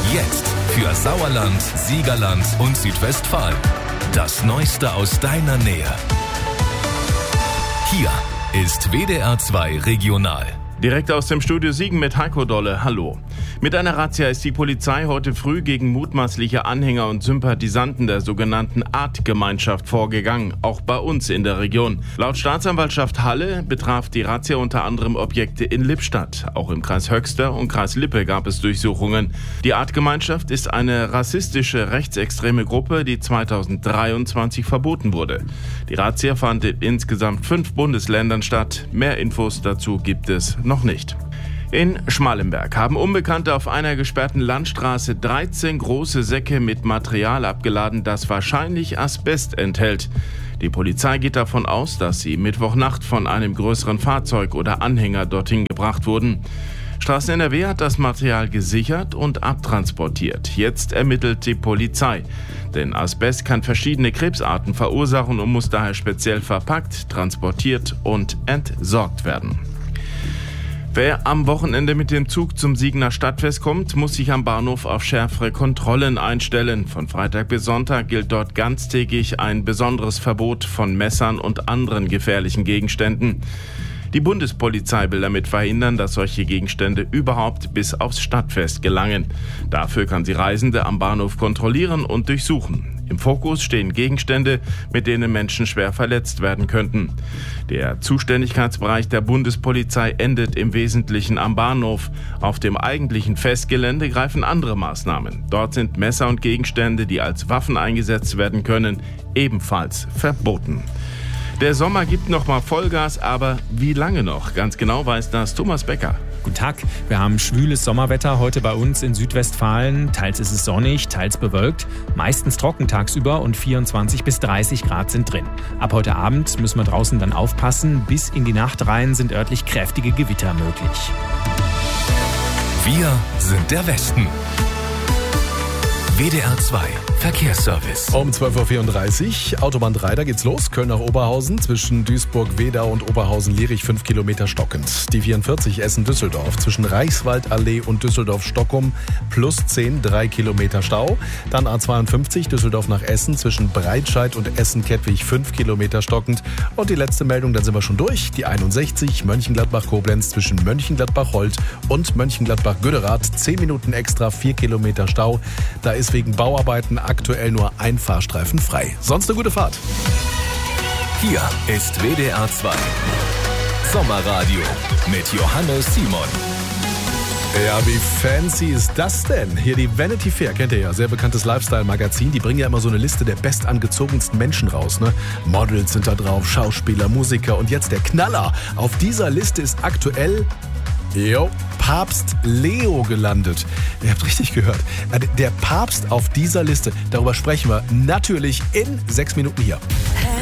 Jetzt für Sauerland, Siegerland und Südwestfalen. Das Neueste aus deiner Nähe. Hier ist WDR 2 Regional. Direkt aus dem Studio Siegen mit Heiko Dolle. Hallo. Mit einer Razzia ist die Polizei heute früh gegen mutmaßliche Anhänger und Sympathisanten der sogenannten Artgemeinschaft vorgegangen, auch bei uns in der Region. Laut Staatsanwaltschaft Halle betraf die Razzia unter anderem Objekte in Lippstadt. Auch im Kreis Höxter und Kreis Lippe gab es Durchsuchungen. Die Artgemeinschaft ist eine rassistische, rechtsextreme Gruppe, die 2023 verboten wurde. Die Razzia fand in insgesamt 5 Bundesländern statt. Mehr Infos dazu gibt es noch nicht. In Schmallenberg haben Unbekannte auf einer gesperrten Landstraße 13 große Säcke mit Material abgeladen, das wahrscheinlich Asbest enthält. Die Polizei geht davon aus, dass sie Mittwochnacht von einem größeren Fahrzeug oder Anhänger dorthin gebracht wurden. Straßen NRW hat das Material gesichert und abtransportiert. Jetzt ermittelt die Polizei. Denn Asbest kann verschiedene Krebsarten verursachen und muss daher speziell verpackt, transportiert und entsorgt werden. Wer am Wochenende mit dem Zug zum Siegener Stadtfest kommt, muss sich am Bahnhof auf schärfere Kontrollen einstellen. Von Freitag bis Sonntag gilt dort ganztägig ein besonderes Verbot von Messern und anderen gefährlichen Gegenständen. Die Bundespolizei will damit verhindern, dass solche Gegenstände überhaupt bis aufs Stadtfest gelangen. Dafür kann sie Reisende am Bahnhof kontrollieren und durchsuchen. Im Fokus stehen Gegenstände, mit denen Menschen schwer verletzt werden könnten. Der Zuständigkeitsbereich der Bundespolizei endet im Wesentlichen am Bahnhof. Auf dem eigentlichen Festgelände greifen andere Maßnahmen. Dort sind Messer und Gegenstände, die als Waffen eingesetzt werden können, ebenfalls verboten. Der Sommer gibt noch mal Vollgas, aber wie lange noch? Ganz genau weiß das Thomas Becker. Guten Tag, wir haben schwüles Sommerwetter heute bei uns in Südwestfalen. Teils ist es sonnig, teils bewölkt, meistens trocken tagsüber und 24 bis 30 Grad sind drin. Ab heute Abend müssen wir draußen dann aufpassen, bis in die Nacht rein sind örtlich kräftige Gewitter möglich. Wir sind der Westen. WDR 2 Verkehrsservice. Um 12.34 Uhr, Autobahn 3, da geht's los. Köln nach Oberhausen, zwischen Duisburg-Wedau und Oberhausen-Lierich 5 Kilometer stockend. Die 44 Essen-Düsseldorf, zwischen Reichswaldallee und Düsseldorf-Stockum plus 10, 3 Kilometer Stau. Dann A52 Düsseldorf nach Essen, zwischen Breitscheid und Essen-Kettwig 5 Kilometer stockend. Und die letzte Meldung, dann sind wir schon durch. Die 61 Mönchengladbach-Koblenz, zwischen Mönchengladbach-Holt und Mönchengladbach-Güderath 10 Minuten extra, 4 Kilometer Stau. Da ist wegen Bauarbeiten aktuell nur ein Fahrstreifen frei. Sonst eine gute Fahrt. Hier ist WDR 2 Sommerradio mit Johannes Simon. Ja, wie fancy ist das denn? Hier die Vanity Fair, kennt ihr ja, sehr bekanntes Lifestyle-Magazin. Die bringen ja immer so eine Liste der bestangezogensten Menschen raus, ne? Models sind da drauf, Schauspieler, Musiker und jetzt der Knaller. Auf dieser Liste ist aktuell Papst Leo gelandet. Ihr habt richtig gehört. Der Papst auf dieser Liste, darüber sprechen wir natürlich in 6 Minuten hier.